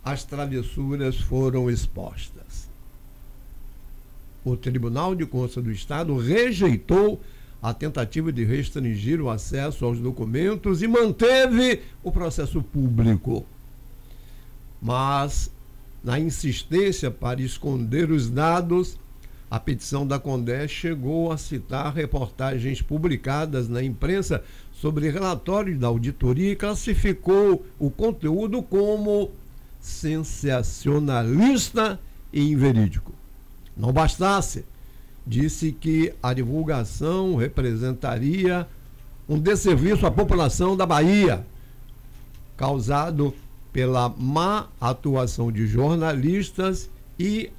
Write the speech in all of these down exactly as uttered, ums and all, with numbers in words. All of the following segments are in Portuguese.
as travessuras foram expostas. O Tribunal de Contas do Estado rejeitou a tentativa de restringir o acesso aos documentos e manteve o processo público. Mas, na insistência para esconder os dados, a petição da Condé chegou a citar reportagens publicadas na imprensa sobre relatórios da auditoria e classificou o conteúdo como sensacionalista e inverídico. Não bastasse, disse que a divulgação representaria um desserviço à população da Bahia, causado pela má atuação de jornalistas e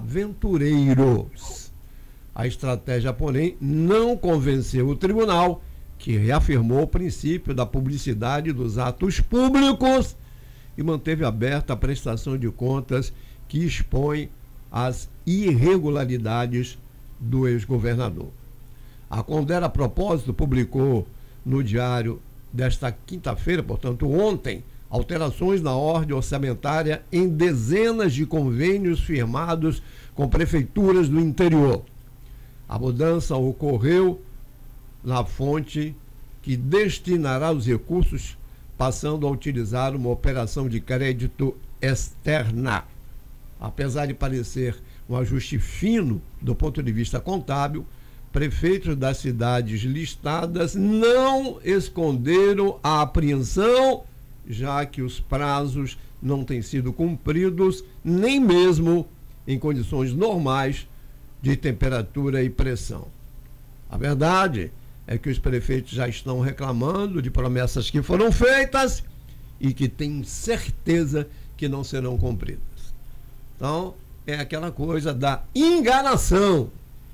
aventureiros. A estratégia, porém, não convenceu o tribunal, que reafirmou o princípio da publicidade dos atos públicos e manteve aberta a prestação de contas que expõe as irregularidades do ex-governador. A Condé, a propósito, publicou no diário desta quinta-feira, portanto ontem, alterações na ordem orçamentária em dezenas de convênios firmados com prefeituras do interior. A mudança ocorreu na fonte que destinará os recursos, passando a utilizar uma operação de crédito externa. Apesar de parecer um ajuste fino do ponto de vista contábil, prefeitos das cidades listadas não esconderam a apreensão, já que os prazos não têm sido cumpridos, nem mesmo em condições normais de temperatura e pressão. A verdade é que os prefeitos já estão reclamando de promessas que foram feitas e que têm certeza que não serão cumpridas. Então, é aquela coisa da enganação.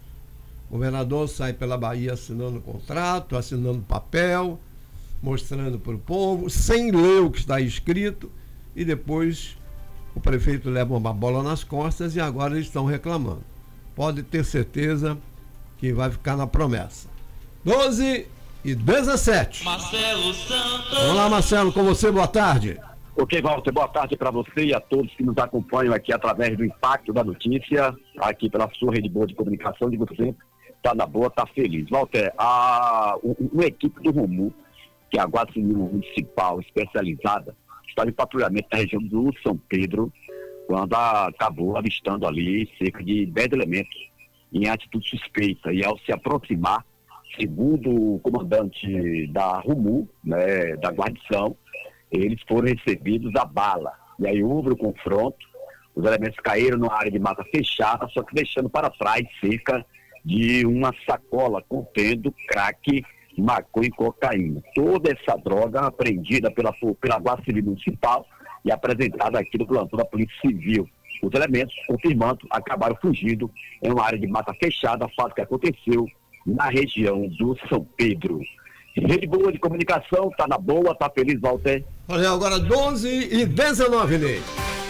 O governador sai pela Bahia assinando contrato, assinando papel, mostrando para o povo, sem ler o que está escrito, e depois o prefeito leva uma bola nas costas e agora eles estão reclamando. Pode ter certeza que vai ficar na promessa. doze e dezessete. Marcelo Santos. Olá, Marcelo, com você, boa tarde. Ok, Walter, boa tarde para você e a todos que nos acompanham aqui através do Impacto da Notícia, aqui pela sua rede boa de comunicação, de você, tá na boa, tá feliz. Walter, a, uma equipe do Rumu, que é a Guarda Civil Municipal especializada, estava em patrulhamento na região do São Pedro, quando a, acabou avistando ali cerca de dez elementos em atitude suspeita, e ao se aproximar, segundo o comandante da Rumu, né, da guarnição, eles foram recebidos a bala. E aí houve o confronto, os elementos caíram numa área de mata fechada, só que deixando para trás cerca de uma sacola contendo crack, maconha e cocaína. Toda essa droga apreendida pela, pela Guarda Civil Municipal e apresentada aqui no plantão da Polícia Civil. Os elementos, confirmando, acabaram fugindo em uma área de mata fechada, fato que aconteceu na região do São Pedro. Rede boa de comunicação, tá na boa, tá feliz, Walter. Olha, agora doze e dezenove, Ney.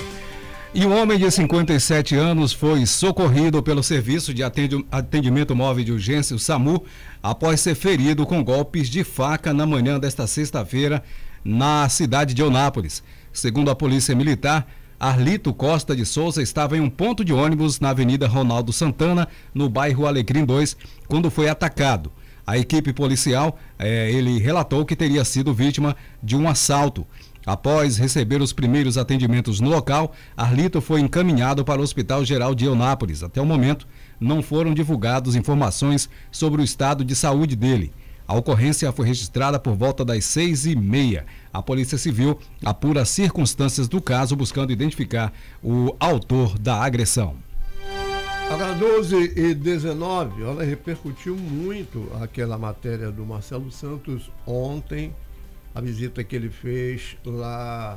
E um homem de cinquenta e sete anos foi socorrido pelo Serviço de Atendimento Móvel de Urgência, o SAMU, após ser ferido com golpes de faca na manhã desta sexta-feira na cidade de Eunápolis. Segundo a Polícia Militar, Arlito Costa de Souza estava em um ponto de ônibus na Avenida Ronaldo Santana, no bairro Alecrim dois, quando foi atacado. A equipe policial, eh, ele relatou que teria sido vítima de um assalto. Após receber os primeiros atendimentos no local, Arlito foi encaminhado para o Hospital Geral de Eunápolis. Até o momento, não foram divulgadas informações sobre o estado de saúde dele. A ocorrência foi registrada por volta das seis e meia. A Polícia Civil apura as circunstâncias do caso, buscando identificar o autor da agressão. Agora, doze e dezenove, ela repercutiu muito aquela matéria do Marcelo Santos ontem, a visita que ele fez lá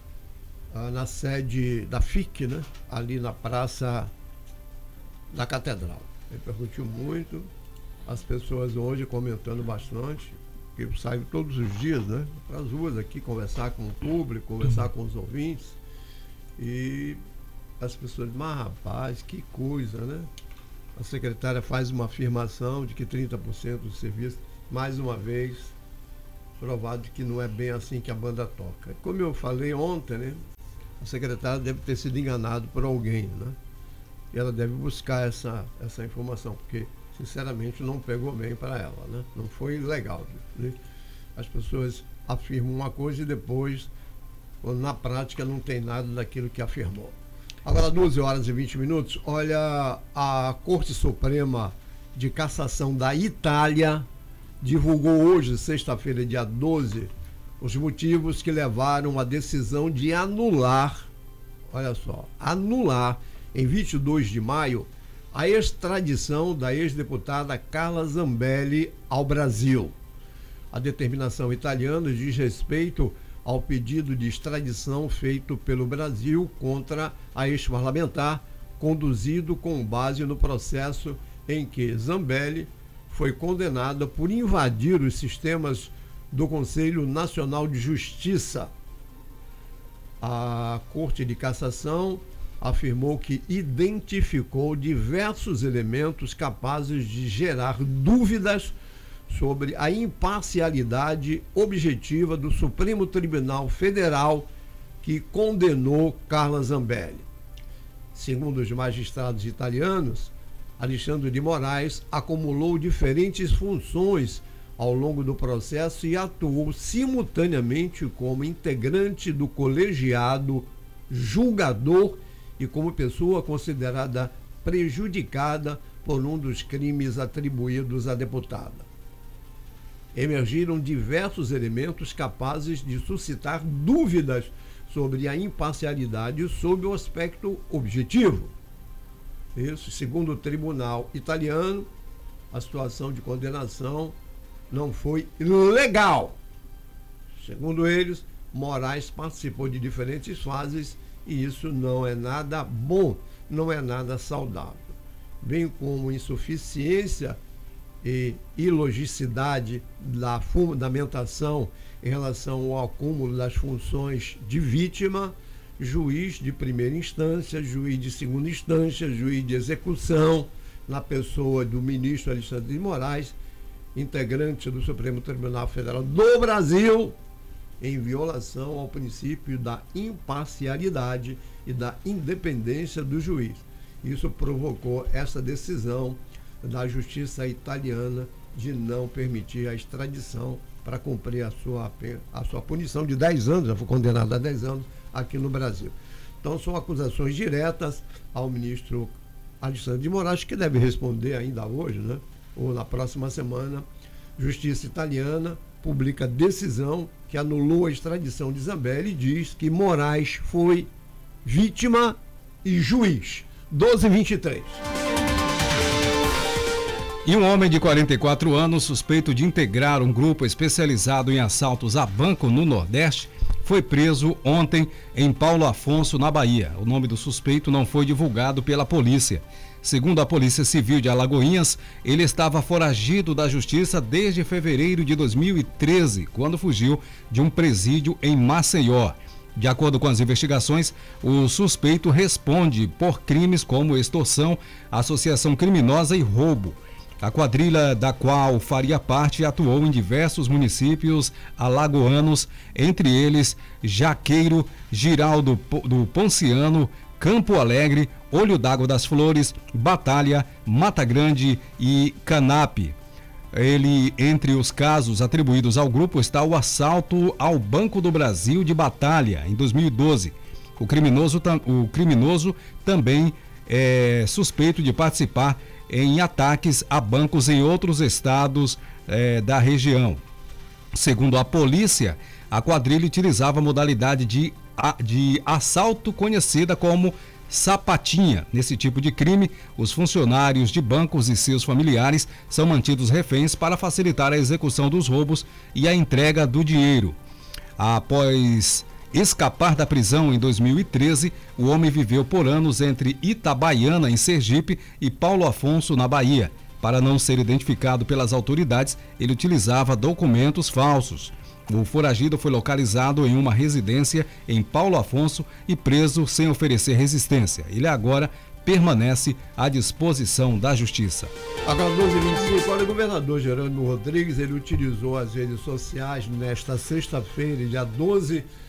ah, na sede da F I C, né? Ali na Praça da Catedral. Repercutiu muito, as pessoas hoje comentando bastante, que eu saio todos os dias, né? Para as ruas aqui, conversar com o público, conversar com os ouvintes, e as pessoas dizem, mas rapaz, que coisa, né? A secretária faz uma afirmação de que trinta por cento do serviço, mais uma vez, provado que não é bem assim que a banda toca. Como eu falei ontem, né? a secretária deve ter sido enganada por alguém, né? E ela deve buscar essa, essa informação, porque, sinceramente, não pegou bem para ela, né? Não foi legal, né? As pessoas afirmam uma coisa e depois, quando na prática, não tem nada daquilo que afirmou. Agora, doze horas e vinte minutos, olha, a Corte Suprema de Cassação da Itália divulgou hoje, sexta-feira, dia doze, os motivos que levaram à decisão de anular, olha só, anular em vinte e dois de maio a extradição da ex-deputada Carla Zambelli ao Brasil. A determinação italiana diz respeito ao pedido de extradição feito pelo Brasil contra a ex-parlamentar, conduzido com base no processo em que Zambelli foi condenada por invadir os sistemas do Conselho Nacional de Justiça. A Corte de Cassação afirmou que identificou diversos elementos capazes de gerar dúvidas sobre a imparcialidade objetiva do Supremo Tribunal Federal que condenou Carla Zambelli. Segundo os magistrados italianos, Alexandre de Moraes acumulou diferentes funções ao longo do processo e atuou simultaneamente como integrante do colegiado julgador e como pessoa considerada prejudicada por um dos crimes atribuídos à deputada. Emergiram diversos elementos capazes de suscitar dúvidas sobre a imparcialidade sob o aspecto objetivo. Isso, segundo o tribunal italiano, a situação de condenação não foi legal. Segundo eles, Moraes participou de diferentes fases e isso não é nada bom, não é nada saudável. Bem como insuficiência e ilogicidade da fundamentação em relação ao acúmulo das funções de vítima, juiz de primeira instância, juiz de segunda instância, juiz de execução, na pessoa do ministro Alexandre de Moraes, integrante do Supremo Tribunal Federal do Brasil, em violação ao princípio da imparcialidade e da independência do juiz. Isso provocou essa decisão da justiça italiana de não permitir a extradição para cumprir a sua, a sua punição de dez anos, já foi condenado a dez anos aqui no Brasil. Então são acusações diretas ao ministro Alexandre de Moraes, que deve responder ainda hoje, né? Ou na próxima semana. Justiça italiana publica decisão que anulou a extradição de Zambelli e diz que Moraes foi vítima e juiz. doze e vinte e três. E um homem de quarenta e quatro anos, suspeito de integrar um grupo especializado em assaltos a banco no Nordeste, foi preso ontem em Paulo Afonso, na Bahia. O nome do suspeito não foi divulgado pela polícia. Segundo a Polícia Civil de Alagoinhas, ele estava foragido da justiça desde fevereiro de dois mil e treze, quando fugiu de um presídio em Maceió. De acordo com as investigações, o suspeito responde por crimes como extorsão, associação criminosa e roubo. A quadrilha da qual faria parte atuou em diversos municípios alagoanos, entre eles Jaqueiro, Giraldo do Ponciano, Campo Alegre, Olho d'Água das Flores, Batalha, Mata Grande e Canape. Ele, entre os casos atribuídos ao grupo, está o assalto ao Banco do Brasil de Batalha, em dois mil e doze. O criminoso, o criminoso também é suspeito de participar em ataques a bancos em outros estados eh, da região. Segundo a polícia, a quadrilha utilizava a modalidade de, de assalto conhecida como sapatinha. Nesse tipo de crime, os funcionários de bancos e seus familiares são mantidos reféns para facilitar a execução dos roubos e a entrega do dinheiro. Após escapar da prisão em dois mil e treze, o homem viveu por anos entre Itabaiana, em Sergipe, e Paulo Afonso, na Bahia. Para não ser identificado pelas autoridades, ele utilizava documentos falsos. O foragido foi localizado em uma residência em Paulo Afonso e preso sem oferecer resistência. Ele agora permanece à disposição da Justiça. Agora, doze e vinte e cinco, olha, o governador Jerônimo Rodrigues, ele utilizou as redes sociais nesta sexta-feira, dia doze,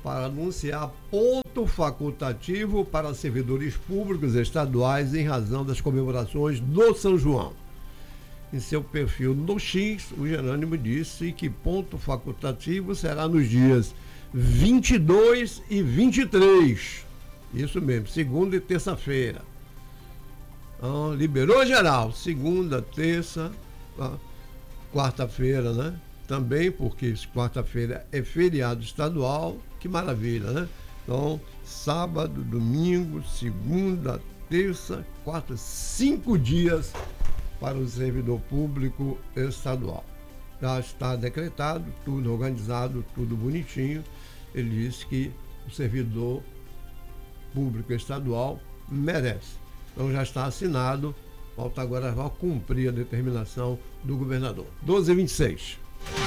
para anunciar ponto facultativo para servidores públicos estaduais em razão das comemorações do São João. Em seu perfil no X, o Jerônimo disse que ponto facultativo será nos dias vinte e dois e vinte e três. Isso mesmo, segunda e terça-feira. Então, liberou geral, segunda, terça, quarta-feira, né? Também, porque quarta-feira é feriado estadual, que maravilha, né? Então, sábado, domingo, segunda, terça, quarta, cinco dias para o servidor público estadual. Já está decretado, tudo organizado, tudo bonitinho. Ele disse que o servidor público estadual merece. Então já está assinado, falta agora cumprir a determinação do governador. doze e vinte e seis.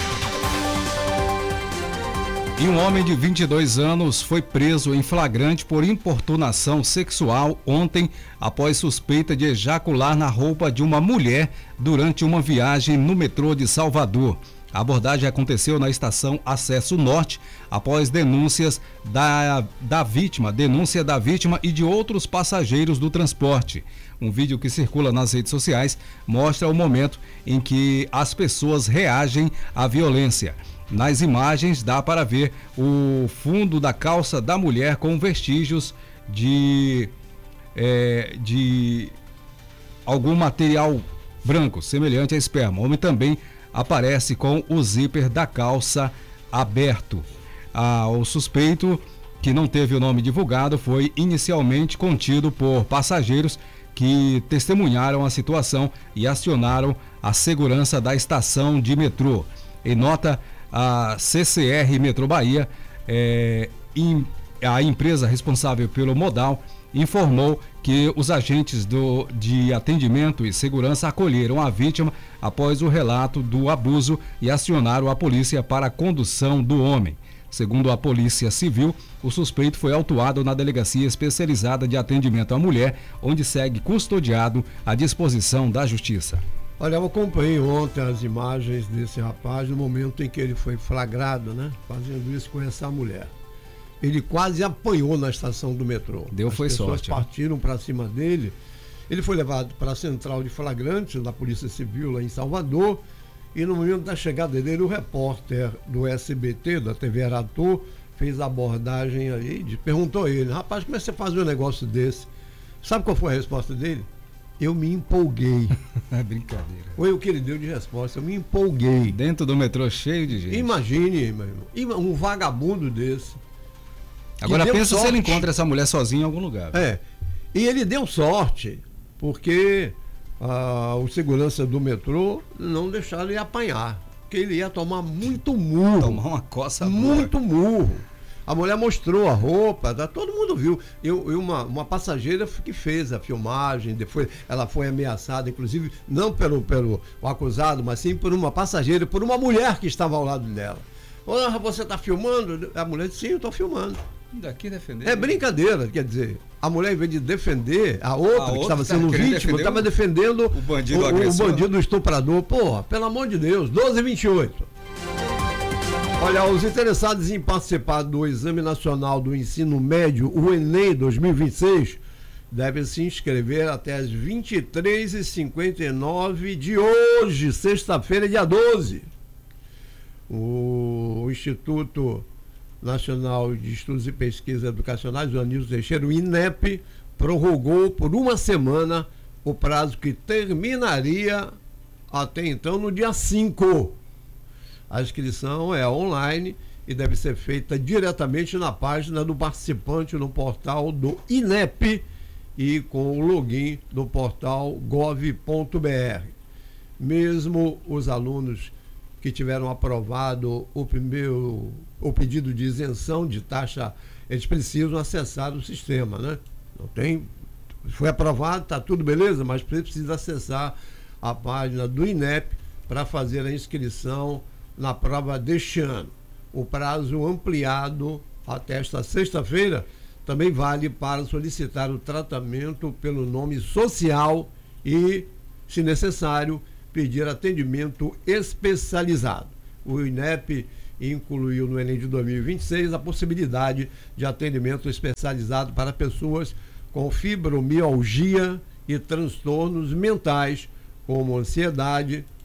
E um homem de vinte e dois anos foi preso em flagrante por importunação sexual ontem, após suspeita de ejacular na roupa de uma mulher durante uma viagem no metrô de Salvador. A abordagem aconteceu na estação Acesso Norte, após denúncias da, da vítima, denúncia da vítima e de outros passageiros do transporte. Um vídeo que circula nas redes sociais mostra o momento em que as pessoas reagem à violência. Nas imagens dá para ver o fundo da calça da mulher com vestígios de, é, de algum material branco, semelhante a esperma. O homem também aparece com o zíper da calça aberto. Ah, o suspeito, que não teve o nome divulgado, foi inicialmente contido por passageiros que testemunharam a situação e acionaram a segurança da estação de metrô. Em nota, a C C R Metrô Bahia, é, in, a empresa responsável pelo modal, informou que os agentes do, de atendimento e segurança acolheram a vítima após o relato do abuso e acionaram a polícia para a condução do homem. Segundo a Polícia Civil, o suspeito foi autuado na Delegacia Especializada de Atendimento à Mulher, onde segue custodiado à disposição da Justiça. Olha, eu acompanhei ontem as imagens desse rapaz no momento em que ele foi flagrado, né? Fazendo isso com essa mulher. Ele quase apanhou na estação do metrô. Deu foi sorte. As pessoas partiram para cima dele. Ele foi levado para a central de flagrantes da Polícia Civil lá em Salvador. E no momento da chegada dele, o repórter do S B T, da T V Aratu, fez a abordagem aí, perguntou a ele: rapaz, como é que você faz um negócio desse? Sabe qual foi a resposta dele? Eu me empolguei. É brincadeira. Foi o que ele deu de resposta. Eu me empolguei. Dentro do metrô cheio de gente. Imagine, meu irmão, um vagabundo desse. Agora pensa sorte. se ele encontra essa mulher sozinha em algum lugar. É. E ele deu sorte, porque ah, o segurança do metrô não deixaram ele apanhar. Porque ele ia tomar muito murro. Tomar uma coça Muito boa. murro. A mulher mostrou a roupa, tá? Todo mundo viu. Eu, eu uma, uma passageira que fez a filmagem, depois ela foi ameaçada, inclusive, não pelo, pelo o acusado, mas sim por uma passageira, por uma mulher que estava ao lado dela. Oh, você está filmando? A mulher disse: sim, eu estou filmando. Daqui defender. É brincadeira, quer dizer, a mulher, em vez de defender a outra, a que outra estava sendo vítima, estava defendendo o bandido, o, o bandido estuprador. Porra, pelo amor de Deus, doze e vinte e oito. Olha, os interessados em participar do Exame Nacional do Ensino Médio, o Enem dois mil e vinte e seis, devem se inscrever até as vinte e três e cinquenta e nove de hoje, sexta-feira, dia doze. O Instituto Nacional de Estudos e Pesquisas Educacionais, o Anísio Teixeira, o INEP, prorrogou por uma semana o prazo que terminaria até então no dia cinco. A inscrição é online e deve ser feita diretamente na página do participante no portal do INEP e com o login do portal gov ponto br. Mesmo os alunos que tiveram aprovado o primeiro o pedido de isenção de taxa, eles precisam acessar o sistema, né? Não tem, foi aprovado, está tudo beleza, mas precisa acessar a página do INEP para fazer a inscrição na prova deste ano. O prazo ampliado até esta sexta-feira também vale para solicitar o tratamento pelo nome social e, se necessário, pedir atendimento especializado. O INEP e incluiu no Enem de dois mil e vinte e seis a possibilidade de atendimento especializado para pessoas com fibromialgia e transtornos mentais, como ansiedade,